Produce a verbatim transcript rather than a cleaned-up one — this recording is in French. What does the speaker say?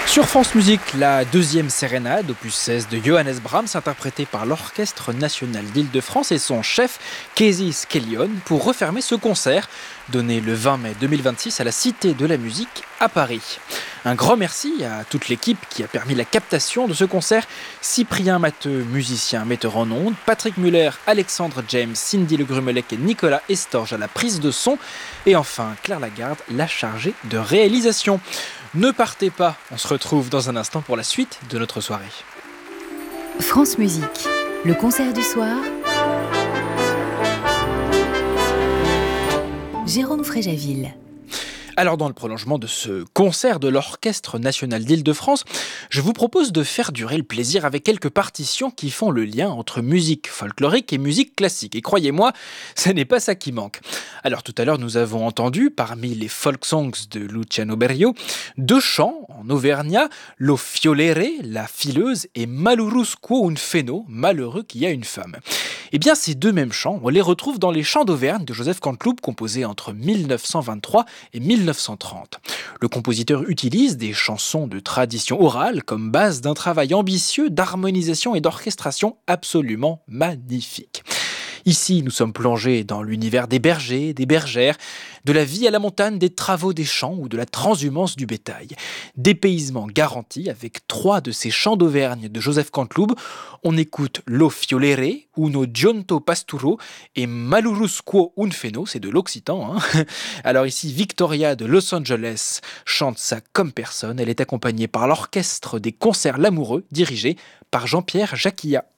Sur France Musique, la deuxième sérénade, opus seize de Johannes Brahms, interprétée par l'Orchestre National d'Île-de-France et son chef, Casey Skellion, pour refermer ce concert, donné le vingt mai deux mille vingt-six à la Cité de la Musique à Paris. Un grand merci à toute l'équipe qui a permis la captation de ce concert. Cyprien Matteux, musicien, metteur en ondes, Patrick Muller, Alexandre James, Cindy Le Grumelec et Nicolas Estorge à la prise de son. Et enfin, Claire Lagarde, la chargée de réalisation. Ne partez pas, on se retrouve dans un instant pour la suite de notre soirée. France Musique, le concert du soir. Jérôme Fréjaville. Alors dans le prolongement de ce concert de l'Orchestre National d'Île-de-France, je vous propose de faire durer le plaisir avec quelques partitions qui font le lien entre musique folklorique et musique classique. Et croyez-moi, ce n'est pas ça qui manque. Alors tout à l'heure, nous avons entendu, parmi les folk songs de Luciano Berio, deux chants en auvergnat, Lo fiolere, la fileuse, et Malurusquo un feno, malheureux qui a une femme. Eh bien, ces deux mêmes chants, on les retrouve dans les chants d'Auvergne de Joseph Canteloup, composés entre mille neuf cent vingt-trois et mille neuf cent trente. Le compositeur utilise des chansons de tradition orale comme base d'un travail ambitieux d'harmonisation et d'orchestration absolument magnifique. Ici, nous sommes plongés dans l'univers des bergers, des bergères, de la vie à la montagne, des travaux des champs ou de la transhumance du bétail. Dépaysement garanti avec trois de ces chants d'Auvergne de Joseph Canteloup. On écoute Lo fiolere, Uno giunto pasturo et Malurusquo un feno, c'est de l'occitan. Hein. Alors ici, Victoria de Los Angeles chante ça comme personne. Elle est accompagnée par l'orchestre des concerts L'Amoureux, dirigé par Jean-Pierre Jacquilla.